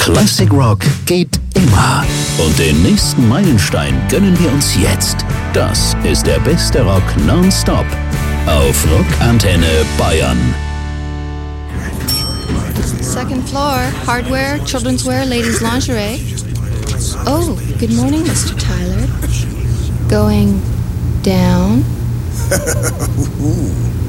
Classic Rock geht immer. Und den nächsten Meilenstein gönnen wir uns jetzt. Das ist der beste Rock nonstop auf Rockantenne Bayern. Second floor, hardware, children's wear, ladies' lingerie. Oh, good morning, Mr. Tyler. Going down?